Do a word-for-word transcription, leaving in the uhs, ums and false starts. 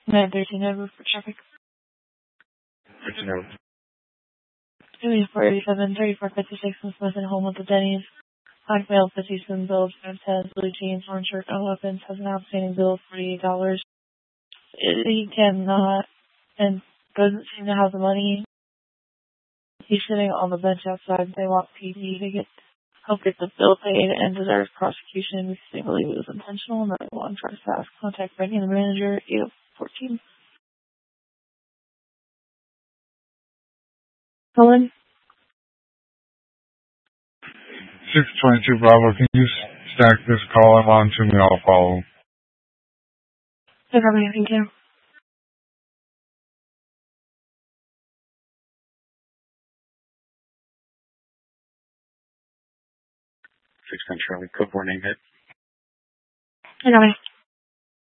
nine thirteen over for traffic. thirteen over. four eighty-seven, thirty-four fifty-six in Smith and Home with the Denny's. Black male, fifty-seven build, five ten, blue jeans, orange shirt, no weapons, has an outstanding bill of forty-eight dollars. He cannot and doesn't seem to have the money. He's sitting on the bench outside. They want P D to get help get the bill paid and deserves prosecution because they believe it was intentional and that they want to try to fast contact Randy the manager, eight fourteen. Helen? six twenty-two Bravo, can you stack this call I'm on to me? I'll follow. No problem, thank you. six ten Charlie, code four name hit. No problem.